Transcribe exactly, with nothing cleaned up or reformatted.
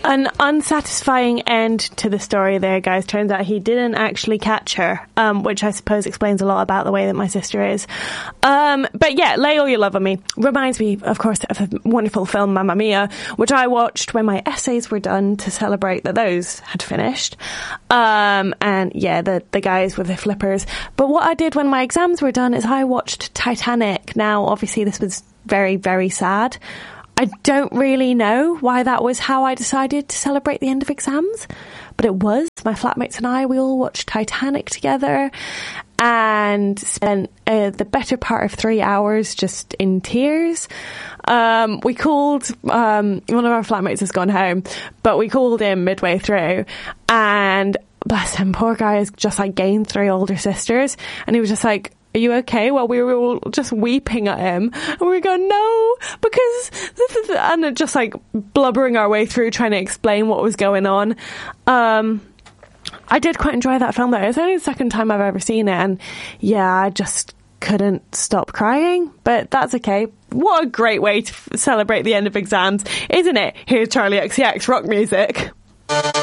An unsatisfying end to the story there, guys. Turns out he didn't actually catch her, um, which I suppose explains a lot about the way that my sister is. Um, but yeah, Lay All Your Love on Me reminds me, of course, of a wonderful film, Mamma Mia, which I watched when my essays were done to celebrate that those had finished. Um, and yeah, the, the guys with the flippers. But what I did when my exams were done is I watched Titanic. Now, obviously, this was very, very sad. I don't really know why that was how I decided to celebrate the end of exams, but it was. My flatmates and I, we all watched Titanic together and spent uh, the better part of three hours just in tears. Um, we called, um, one of our flatmates has gone home, but we called him midway through, and bless him, poor guy has just like gained three older sisters, and he was just like, are you okay? Well, we were all just weeping at him. And we were going, no, because this is, and just like blubbering our way through trying to explain what was going on. Um, I did quite enjoy that film though. It's only the second time I've ever seen it. And yeah, I just couldn't stop crying, but that's okay. What a great way to f- celebrate the end of exams, isn't it? Here's Charlie X C X rock music.